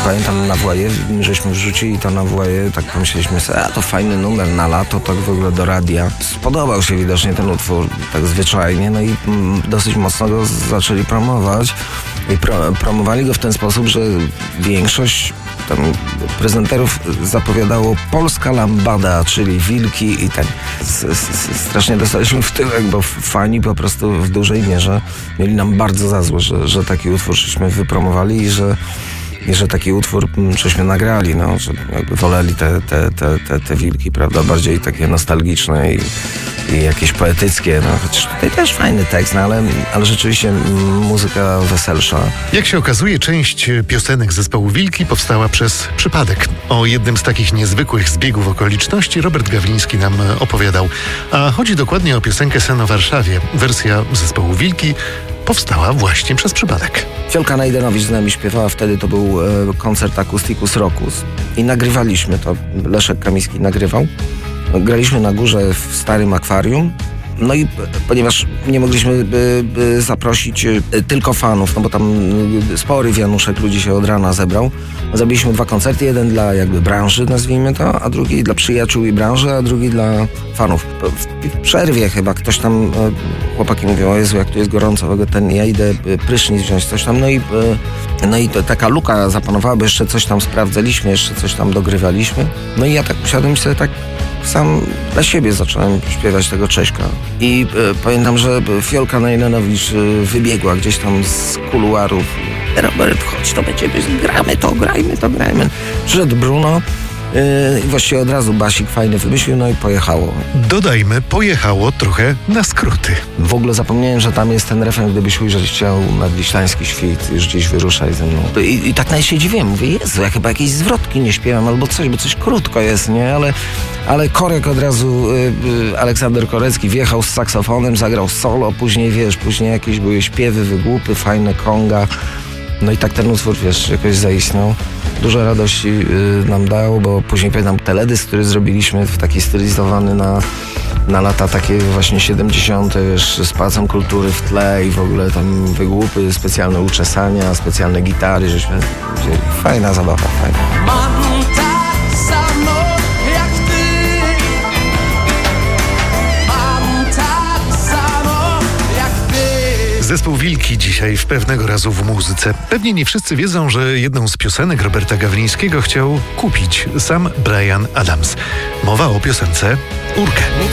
pamiętam na Właje, żeśmy wrzucili to na Właje, tak pomyśleliśmy sobie, to fajny numer na lato, tak w ogóle do radia. Spodobał się widocznie ten utwór, tak zwyczajnie, no i dosyć mocno go zaczęli promować. I promowali go w ten sposób, że większość tam prezenterów zapowiadało Polska Lambada, czyli wilki i tak. Strasznie dostaliśmy w tyłek, bo fani po prostu w dużej mierze mieli nam bardzo za złe, że taki utwór żeśmy wypromowali i że taki utwór żeśmy nagrali, no, że jakby woleli te wilki, prawda, bardziej takie nostalgiczne i jakieś poetyckie, no, chociaż tutaj też fajny tekst, no, ale rzeczywiście muzyka weselsza. Jak się okazuje, część piosenek zespołu Wilki powstała przez przypadek. O jednym z takich niezwykłych zbiegów okoliczności Robert Gawliński nam opowiadał. A chodzi dokładnie o piosenkę Sen o Warszawie. Wersja zespołu Wilki powstała właśnie przez przypadek. Fiolka Najdenowicz z nami śpiewała, wtedy to był koncert Acousticus Rockus i nagrywaliśmy to. Leszek Kamiński nagrywał. Graliśmy na górze w starym akwarium. No i ponieważ nie mogliśmy zaprosić tylko fanów, no bo tam spory wianuszek ludzi się od rana zebrał, zrobiliśmy 2 koncerty, jeden dla jakby branży, nazwijmy to, a drugi dla przyjaciół i branży, a drugi dla fanów. W przerwie chyba ktoś tam, chłopaki mówią, o Jezu, jak tu jest gorąco, ja idę prysznic wziąć, coś tam, no i to taka luka zapanowała, bo jeszcze coś tam sprawdzaliśmy, jeszcze coś tam dogrywaliśmy. No i ja tak usiadłem sobie tak sam dla siebie zacząłem śpiewać tego Cześka. I pamiętam, że Fiolka Najdenowicz wybiegła gdzieś tam z kuluarów. Robert, chodź, to będziemy, grajmy. Przyszedł Bruno i właściwie od razu basik fajny wymyślił, no i pojechało. Dodajmy, pojechało trochę na skróty. W ogóle zapomniałem, że tam jest ten refren, gdybyś ujrzeć chciał nadwiślański świt, już gdzieś wyruszaj ze mną. I tak nawet się dziwiłem, mówię, Jezu, ja chyba jakieś zwrotki nie śpiewam albo coś, bo coś krótko jest, nie? Ale Korek od razu, Aleksander Korecki wjechał z saksofonem, zagrał solo, później jakieś były śpiewy, wygłupy, fajne konga. No i tak ten utwór, jakoś zaistniał. Dużo radości nam dał, bo później pamiętam teledysk, który zrobiliśmy w taki stylizowany na lata takie właśnie 70., z Pałacem Kultury w tle i w ogóle tam wygłupy, specjalne uczesania, specjalne gitary, żeśmy wzięli. Fajna zabawa, fajna. Zespół Wilki dzisiaj w Pewnego razu w muzyce. Pewnie nie wszyscy wiedzą, że jedną z piosenek Roberta Gawlińskiego chciał kupić sam Bryan Adams. Mowa o piosence Urkę.